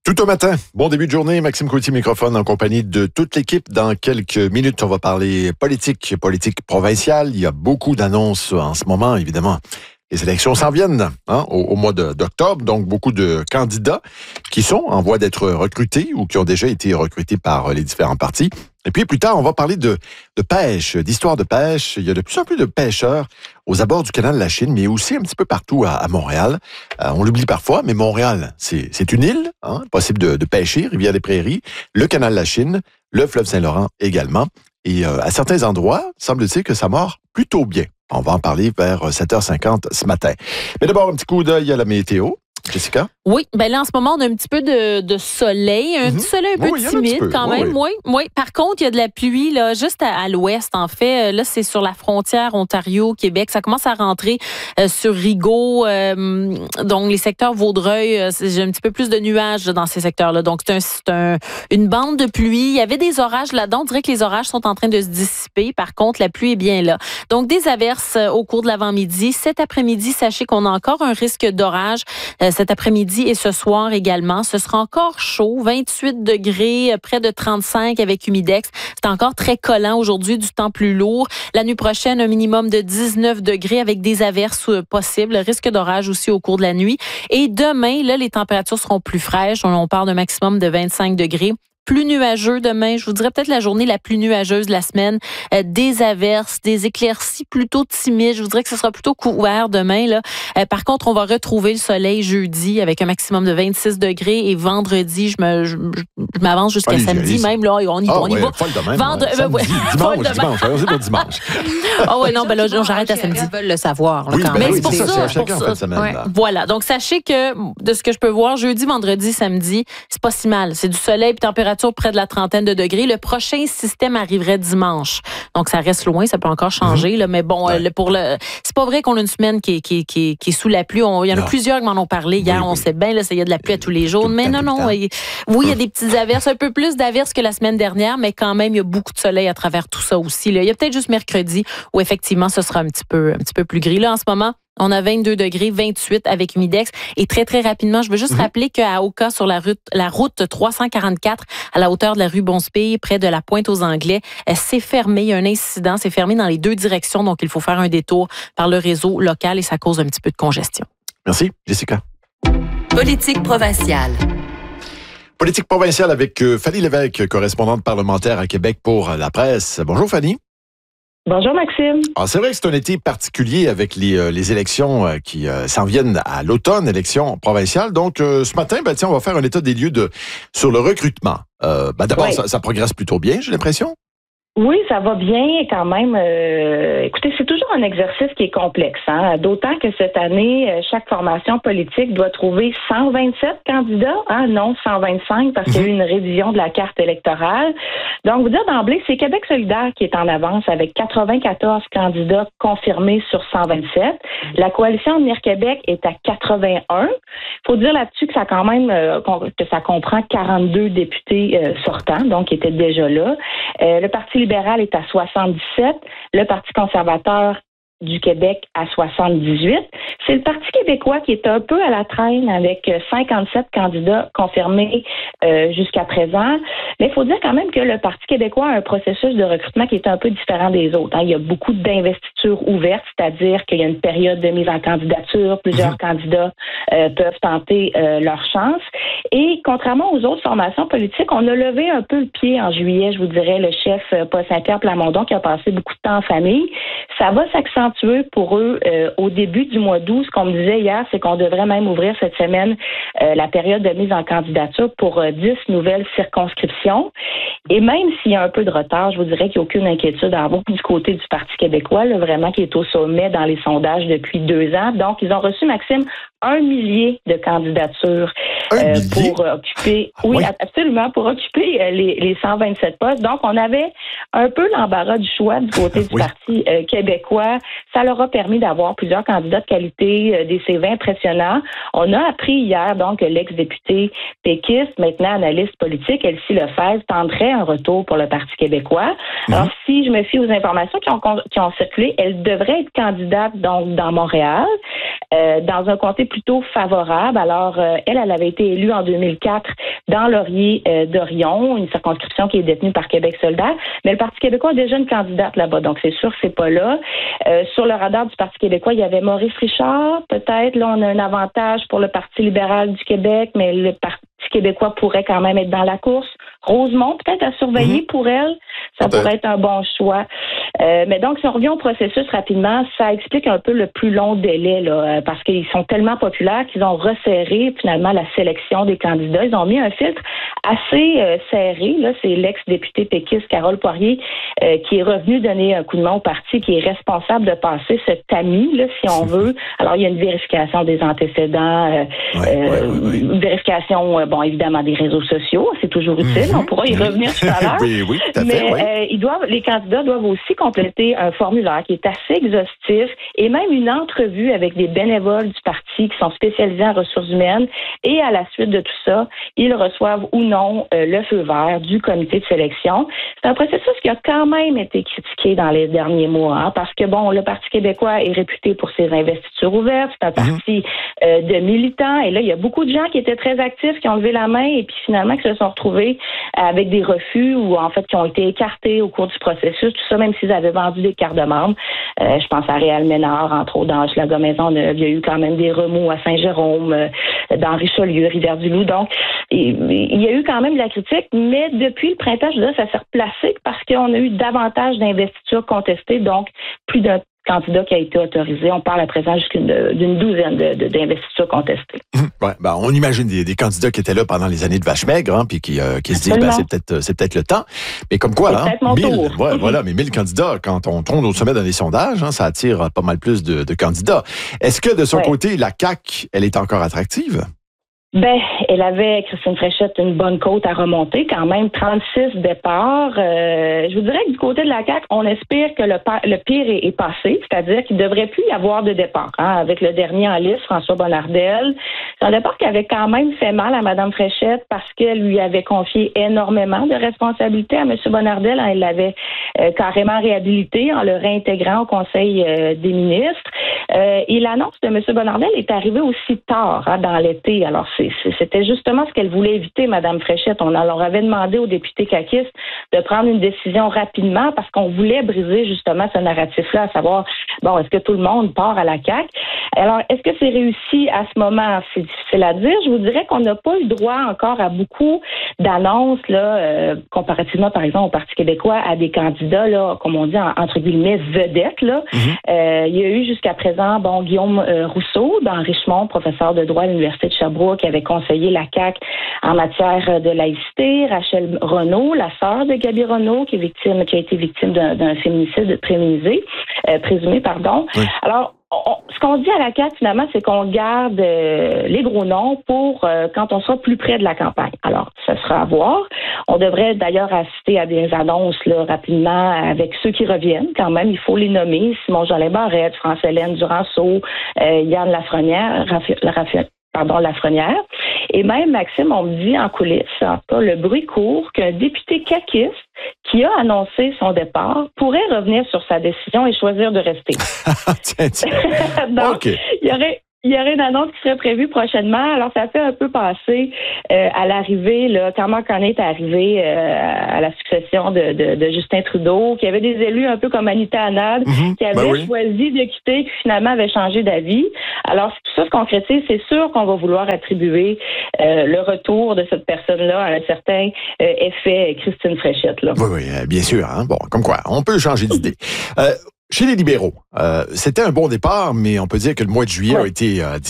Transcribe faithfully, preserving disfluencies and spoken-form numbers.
Tout au matin, bon début de journée, Maxime Coutier, microphone en compagnie de toute l'équipe. Dans quelques minutes, on va parler politique, politique provinciale. Il y a beaucoup d'annonces en ce moment, évidemment. Les élections s'en viennent hein, au, au mois de, d'octobre, donc beaucoup de candidats qui sont en voie d'être recrutés ou qui ont déjà été recrutés par les différents partis. Et puis plus tard, on va parler de, de pêche, d'histoire de pêche. Il y a de plus en plus de pêcheurs aux abords du canal de la Chine, mais aussi un petit peu partout à, à Montréal. Euh, on l'oublie parfois, mais Montréal, c'est, c'est une île, hein, possible de, de pêcher, Rivière-des-Prairies, le canal de la Chine, le fleuve Saint-Laurent également. Et euh, à certains endroits, semble-t-il que ça mord plutôt bien. On va en parler vers sept heures cinquante ce matin. Mais d'abord, un petit coup d'œil à la météo. Jessica? Oui, ben là, en ce moment, on a un petit peu de, de soleil, un mm-hmm. petit soleil un peu oui, timide peu. quand oui, même. Oui. oui, oui. Par contre, il y a de la pluie là, juste à, à l'ouest, en fait. Là, c'est sur la frontière Ontario-Québec. Ça commence à rentrer euh, sur Rigaud. Euh, donc, les secteurs Vaudreuil, euh, j'ai un petit peu plus de nuages dans ces secteurs-là. Donc, c'est, un, c'est un, une bande de pluie. Il y avait des orages là-dedans. On dirait que les orages sont en train de se dissiper. Par contre, la pluie est bien là. Donc, des averses au cours de l'avant-midi. Cet après-midi, sachez qu'on a encore un risque d'orage euh, cet après-midi et ce soir également. Ce sera encore chaud, vingt-huit degrés, près de trente-cinq avec humidex. C'est encore très collant aujourd'hui, du temps plus lourd. La nuit prochaine, un minimum de dix-neuf degrés avec des averses possibles, risque d'orage aussi au cours de la nuit. Et demain, là, les températures seront plus fraîches. On parle d'un maximum de vingt-cinq degrés. Plus nuageux demain, je vous dirais peut-être la journée la plus nuageuse de la semaine. Euh, des averses, des éclaircies plutôt timides. Je vous dirais que ce sera plutôt couvert demain. Là. Euh, par contre, on va retrouver le soleil jeudi avec un maximum de vingt-six degrés et vendredi, je, me, je, je m'avance jusqu'à allez, samedi allez, même. Là, on y, ah, on y ouais, va. Demain, Vendre, ouais. Samedi, ouais. dimanche, dimanche, dimanche. On pour dimanche. Ah ouais, non, ben là, j'arrête à samedi. Ils veulent le savoir. Là, oui, quand ben même. oui, c'est pour ça, ça. C'est chacun en fait de semaine. Ouais. Voilà. Donc, sachez que de ce que je peux voir, jeudi, vendredi, samedi, c'est pas si mal. C'est du soleil et température près de la trentaine de degrés. Le prochain système arriverait dimanche. Donc, ça reste loin, ça peut encore changer. Mm-hmm. Là, mais bon, ouais. le, pour le, c'est pas vrai qu'on a une semaine qui est, qui est, qui est, qui est sous la pluie. On, il y en a non. plusieurs qui m'en ont parlé hier. Oui, on oui. sait bien, là, il y a de la pluie à tous les jours. Tout mais non, non. Il, oui, il y a des petites averses, un peu plus d'averses que la semaine dernière, mais quand même, il y a beaucoup de soleil à travers tout ça aussi. Là. Il y a peut-être juste mercredi où, effectivement, ce sera un petit peu, un petit peu plus gris. Là, en ce moment, on a vingt-deux degrés, vingt-huit avec humidex. Et très, très rapidement, je veux juste mm-hmm. rappeler qu'à Oka, sur la route, la route trois cent quarante-quatre, à la hauteur de la rue Bonspille, près de la Pointe-aux-Anglais, c'est fermé. Il y a un incident. C'est fermé dans les deux directions. Donc, il faut faire un détour par le réseau local et ça cause un petit peu de congestion. Merci, Jessica. Politique provinciale. Politique provinciale avec euh, Fanny Lévesque, correspondante parlementaire à Québec pour La Presse. Bonjour, Fanny. Bonjour Maxime. Alors, c'est vrai que c'est un été particulier avec les, euh, les élections euh, qui euh, s'en viennent à l'automne, élections provinciales. Donc, euh, ce matin, ben, tiens, on va faire un état des lieux de, sur le recrutement. Euh, ben, d'abord, oui. ça, ça progresse plutôt bien, j'ai l'impression. Oui, ça va bien quand même. Euh, écoutez, c'est toujours un exercice qui est complexe, hein? D'autant que cette année, chaque formation politique doit trouver cent vingt-sept candidats, hein? Non cent vingt-cinq parce qu'il y a eu une révision de la carte électorale. Donc, vous dire d'emblée, c'est Québec solidaire qui est en avance avec quatre-vingt-quatorze candidats confirmés sur cent vingt-sept. La coalition Avenir Québec est à quatre-vingt-un. Il faut dire là-dessus que ça quand même euh, que ça comprend quarante-deux députés euh, sortants, donc qui étaient déjà là. Euh, le Parti libéral est à soixante-dix-sept, le Parti conservateur du Québec à soixante-dix-huit. C'est le Parti québécois qui est un peu à la traîne avec cinquante-sept candidats confirmés euh, jusqu'à présent. Mais il faut dire quand même que le Parti québécois a un processus de recrutement qui est un peu différent des autres. Hein. Il y a beaucoup d'investitures ouvertes, c'est-à-dire qu'il y a une période de mise en candidature. Plusieurs mmh. candidats euh, peuvent tenter euh, leur chance. Et contrairement aux autres formations politiques, on a levé un peu le pied en juillet, je vous dirais, le chef euh, Paul Saint-Pierre Plamondon qui a passé beaucoup de temps en famille. Ça va s'accentuer pour eux euh, au début du mois d'août. Ce qu'on me disait hier, c'est qu'on devrait même ouvrir cette semaine euh, la période de mise en candidature pour euh, dix nouvelles circonscriptions. Et même s'il y a un peu de retard, je vous dirais qu'il n'y a aucune inquiétude à avoir du côté du Parti québécois, là, vraiment qui est au sommet dans les sondages depuis deux ans. Donc, ils ont reçu, Maxime, un millier de candidatures euh, pour euh, occuper, oui, oui, absolument, pour occuper euh, les, les cent vingt-sept postes. Donc, on avait un peu l'embarras du choix du côté du oui. Parti euh, québécois. Ça leur a permis d'avoir plusieurs candidats de qualité, euh, des C V impressionnants. On a appris hier, donc, que l'ex-député péquiste, maintenant analyste politique, Elsie Lefebvre, tendrait un retour pour le Parti québécois. Mm-hmm. Alors, si je me fie aux informations qui ont, qui ont circulé, elle devrait être candidate, donc, dans Montréal, euh, dans un comté plutôt favorable. Alors, euh, elle, elle avait été élue en deux mille quatre dans Laurier-Dorion, une circonscription qui est détenue par Québec solidaire. Mais le Parti québécois a déjà une candidate là-bas, donc c'est sûr que c'est pas là. Euh, sur le radar du Parti québécois, il y avait Maurice Richard, peut-être. Là, on a un avantage pour le Parti libéral du Québec, mais le Parti québécois pourrait quand même être dans la course. Rosemont, peut-être à surveiller mmh. pour elle. Ça peut-être. pourrait être un bon choix. Euh, mais donc, si on revient au processus rapidement, ça explique un peu le plus long délai, là, parce qu'ils sont tellement populaires qu'ils ont resserré finalement la sélection des candidats. Ils ont mis un filtre assez euh, serré. Là, c'est l'ex-députée péquiste Carole Poirier euh, qui est revenue donner un coup de main au parti, qui est responsable de passer ce tamis, là, si on veut. Alors, il y a une vérification des antécédents, euh, ouais, euh, ouais, ouais, ouais. une vérification, euh, bon, évidemment, des réseaux sociaux. C'est toujours utile. Mm-hmm. On pourra y revenir tout à l'heure. oui, oui, tout à mais fait, oui. euh, ils doivent, les candidats doivent aussi compléter un formulaire qui est assez exhaustif et même une entrevue avec des bénévoles du parti qui sont spécialisés en ressources humaines. Et à la suite de tout ça, ils reçoivent ou non euh, le feu vert du comité de sélection. C'est un processus qui a quand même été critiqué dans les derniers mois, hein, parce que, bon, le Parti québécois est réputé pour ses investitures ouvertes. C'est un parti mmh. euh, de militants. Et là, il y a beaucoup de gens qui étaient très actifs, qui ont levé la main et puis finalement qui se sont retrouvés avec des refus ou en fait qui ont été écartés au cours du processus. Tout ça, même s'ils avaient vendu des cartes de membres. Euh, je pense à Réal Ménard, entre autres, dans Hochelaga-Maisonneuve. Il y a eu quand même des remous à Saint-Jérôme, euh, dans Richelieu, Rivière-du-Loup. Donc, il, il y a eu quand même de la critique, mais depuis le printemps, je dirais, ça s'est replacé parce qu'on a eu davantage d'investitures contestées, donc plus d'un candidat qui a été autorisé. On parle à présent jusqu'une d'une douzaine de, de, d'investitures contestées. Ouais, ben, on imagine des, des candidats qui étaient là pendant les années de vache maigre, hein, puis qui, euh, qui se disent, ben, c'est peut-être, c'est peut-être le temps. Mais comme quoi, c'est hein, mille, ouais, mm-hmm. voilà, mais mille candidats, quand on tourne au sommet dans les sondages, hein, ça attire pas mal plus de, de candidats. Est-ce que de son ouais. côté, la C A Q, elle est encore attractive? Ben, elle avait, Christine Fréchette, une bonne côte à remonter, quand même trente-six départs. Euh, je vous dirais que du côté de la C A Q, on espère que le, le pire est, est passé, c'est-à-dire qu'il ne devrait plus y avoir de départ. Hein, avec le dernier en liste, François Bonnardel. C'est un départ qui avait quand même fait mal à Mme Fréchette parce qu'elle lui avait confié énormément de responsabilités à M. Bonnardel. Hein, elle l'avait euh, carrément réhabilité en le réintégrant au Conseil euh, des ministres. Euh, et l'annonce de M. Bonnardel est arrivée aussi tard, hein, dans l'été. Alors, c'est C'était justement ce qu'elle voulait éviter, Mme Fréchette. On leur avait demandé aux députés caquistes de prendre une décision rapidement parce qu'on voulait briser justement ce narratif-là, à savoir, bon, est-ce que tout le monde part à la C A Q? Alors, est-ce que c'est réussi à ce moment? C'est difficile à dire. Je vous dirais qu'on n'a pas eu droit encore à beaucoup d'annonces, là, euh, comparativement, par exemple, au Parti québécois, à des candidats, là, comme on dit, en, entre guillemets, vedettes, là. Mm-hmm. Euh, il y a eu jusqu'à présent, bon, Guillaume euh, Rousseau, dans Richmond, professeur de droit à l'Université de Sherbrooke, qui avait conseillé la C A Q en matière de laïcité. Rachel Renaud, la sœur de Gaby Renaud, qui est victime, qui a été victime d'un, d'un féminicide prémisé, euh, présumé, pardon. Oui. Alors, on, ce qu'on dit à la C A Q, finalement, c'est qu'on garde euh, les gros noms pour euh, quand on sera plus près de la campagne. Alors, ça sera à voir. On devrait d'ailleurs assister à des annonces là, rapidement avec ceux qui reviennent. Quand même, il faut les nommer. Simon-Jolin Barrette, France-Hélène Duranceau, euh, Yann Lafrenière, Raphaël, Raphaël pardon, Lafrenière. Et même, Maxime, on me dit en coulisses, en tout cas, le bruit court qu'un député caquiste qui a annoncé son départ pourrait revenir sur sa décision et choisir de rester. tiens, tiens. Donc, okay. il y aurait... Il y aurait une annonce qui serait prévue prochainement. Alors, ça fait un peu passer euh, à l'arrivée, là, quand Marc Carney est arrivé euh, à la succession de, de, de Justin Trudeau, qu'il y avait des élus un peu comme Anita Anand, mm-hmm. qui avaient ben oui. choisi de quitter, qui finalement avaient changé d'avis. Alors, si tout ça se concrétise, c'est sûr qu'on va vouloir attribuer euh, le retour de cette personne-là à un certain euh, effet Christine Fréchette. Là. Oui, oui, bien sûr. Hein? Bon, comme quoi, on peut changer d'idée. Euh, Chez les libéraux, euh, c'était un bon départ, mais on peut dire que le mois de juillet ouais. a été euh,